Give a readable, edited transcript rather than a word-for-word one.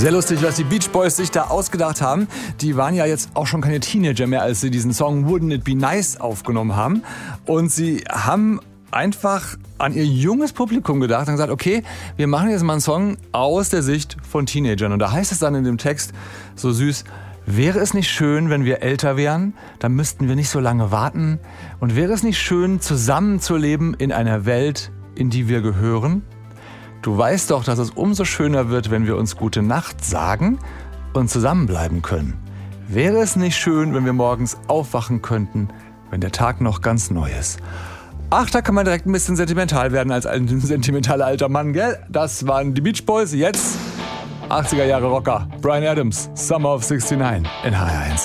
Sehr lustig, was die Beach Boys sich da ausgedacht haben. Die waren ja jetzt auch schon keine Teenager mehr, als sie diesen Song Wouldn't It Be Nice aufgenommen haben. Und sie haben einfach an ihr junges Publikum gedacht und gesagt, okay, wir machen jetzt mal einen Song aus der Sicht von Teenagern. Und da heißt es dann in dem Text so süß: Wäre es nicht schön, wenn wir älter wären? Dann müssten wir nicht so lange warten. Und wäre es nicht schön, zusammenzuleben in einer Welt, in die wir gehören? Du weißt doch, dass es umso schöner wird, wenn wir uns gute Nacht sagen und zusammenbleiben können. Wäre es nicht schön, wenn wir morgens aufwachen könnten, wenn der Tag noch ganz neu ist? Ach, da kann man direkt ein bisschen sentimental werden als ein sentimentaler alter Mann, gell? Das waren die Beach Boys, jetzt 80er Jahre Rocker. Bryan Adams, Summer of '69 in HR1.